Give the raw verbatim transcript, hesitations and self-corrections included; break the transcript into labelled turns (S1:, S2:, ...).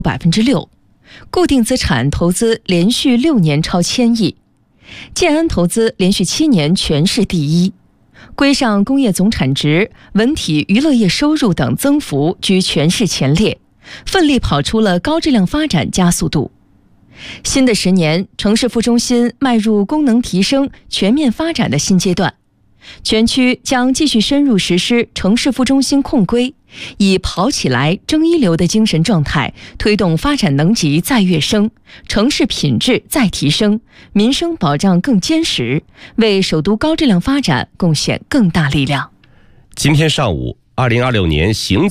S1: 百分之六，固定资产投资连续六年超千亿，建安投资连续七年全市第一，规上工业总产值、文体娱乐业收入等增幅居全市前列，奋力跑出了高质量发展加速度。新的十年，城市副中心迈入功能提升、全面发展的新阶段。全区将继续深入实施城市副中心控规，以跑起来、争一流的精神状态，推动发展能级再跃升，城市品质再提升，民生保障更坚实，为首都高质量发展贡献更大力量。
S2: 今天上午，二零二六年行